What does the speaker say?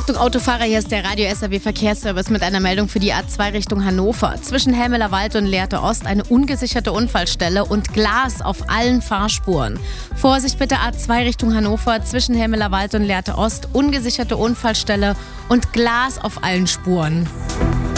Achtung Autofahrer, hier ist der Radio SAW Verkehrsservice mit einer Meldung für die A2 Richtung Hannover. Zwischen Helmeler-Wald und Lehrte Ost eine ungesicherte Unfallstelle und Glas auf allen Fahrspuren. Vorsicht bitte A2 Richtung Hannover, zwischen Helmeler-Wald und Lehrte Ost ungesicherte Unfallstelle und Glas auf allen Spuren.